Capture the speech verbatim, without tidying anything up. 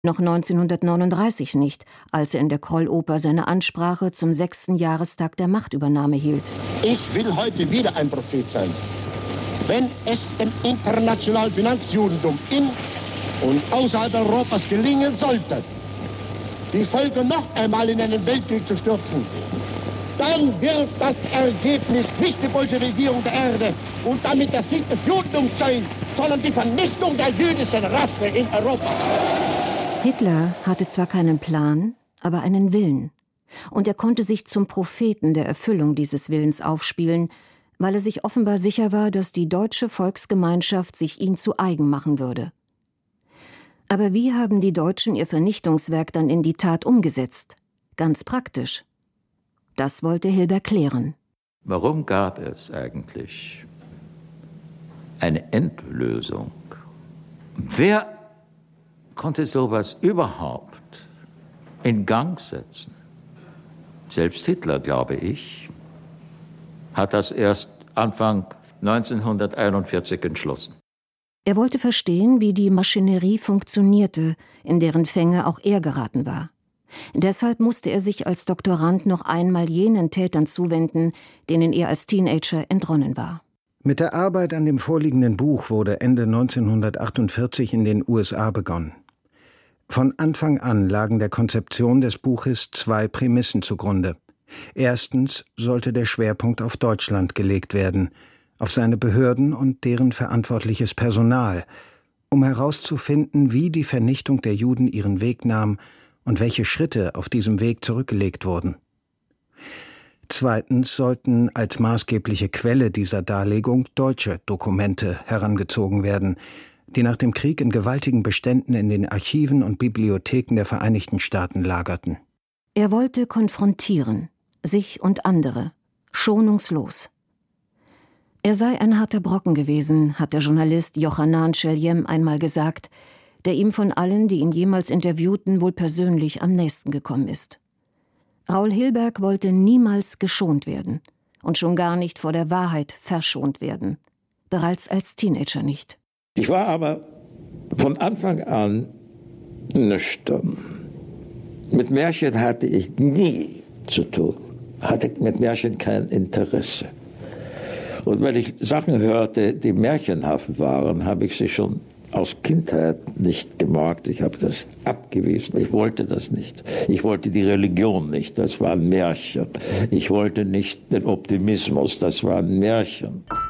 Noch neunzehnhundertneununddreißig nicht, als er in der Kroll-Oper seine Ansprache zum sechsten Jahrestag der Machtübernahme hielt. Ich will heute wieder ein Prophet sein. Wenn es dem internationalen Finanzjudentum in und außerhalb Europas gelingen sollte, die Völker noch einmal in einen Weltkrieg zu stürzen, dann wird das Ergebnis nicht die Bolschewisierung der Erde und damit der Sieg des Judentums sein, sondern die Vernichtung der jüdischen Rasse in Europa. Hitler hatte zwar keinen Plan, aber einen Willen. Und er konnte sich zum Propheten der Erfüllung dieses Willens aufspielen, weil er sich offenbar sicher war, dass die deutsche Volksgemeinschaft sich ihn zu eigen machen würde. Aber wie haben die Deutschen ihr Vernichtungswerk dann in die Tat umgesetzt? Ganz praktisch. Das wollte Hilber klären. Warum gab es eigentlich eine Endlösung? Wer konnte sowas überhaupt in Gang setzen? Selbst Hitler, glaube ich, hat das erst Anfang neunzehnhunderteinundvierzig entschlossen. Er wollte verstehen, wie die Maschinerie funktionierte, in deren Fänge auch er geraten war. Deshalb musste er sich als Doktorand noch einmal jenen Tätern zuwenden, denen er als Teenager entronnen war. Mit der Arbeit an dem vorliegenden Buch wurde Ende neunzehnhundertachtundvierzig in den U S A begonnen. Von Anfang an lagen der Konzeption des Buches zwei Prämissen zugrunde. Erstens sollte der Schwerpunkt auf Deutschland gelegt werden, auf seine Behörden und deren verantwortliches Personal, um herauszufinden, wie die Vernichtung der Juden ihren Weg nahm und welche Schritte auf diesem Weg zurückgelegt wurden. Zweitens sollten als maßgebliche Quelle dieser Darlegung deutsche Dokumente herangezogen werden, die nach dem Krieg in gewaltigen Beständen in den Archiven und Bibliotheken der Vereinigten Staaten lagerten. Er wollte konfrontieren, sich und andere, schonungslos. Er sei ein harter Brocken gewesen, hat der Journalist Yochanan Sheljem einmal gesagt, der ihm von allen, die ihn jemals interviewten, wohl persönlich am nächsten gekommen ist. Raul Hilberg wollte niemals geschont werden und schon gar nicht vor der Wahrheit verschont werden, bereits als Teenager nicht. Ich war aber von Anfang an nüchtern. Mit Märchen hatte ich nie zu tun, hatte mit Märchen kein Interesse. Und wenn ich Sachen hörte, die märchenhaft waren, habe ich sie schon aus Kindheit nicht gemocht. Ich habe das abgewiesen. Ich wollte das nicht. Ich wollte die Religion nicht. Das war ein Märchen. Ich wollte nicht den Optimismus. Das war ein Märchen.